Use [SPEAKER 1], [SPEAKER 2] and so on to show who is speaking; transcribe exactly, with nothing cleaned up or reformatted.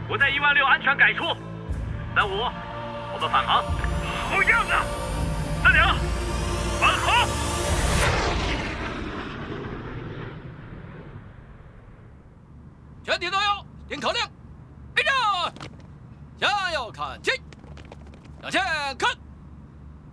[SPEAKER 1] 我在一万六安全改出。三五，我们返航。好样的！三两，返航。
[SPEAKER 2] 全体都有听口令，立正，向右看齐，向前看。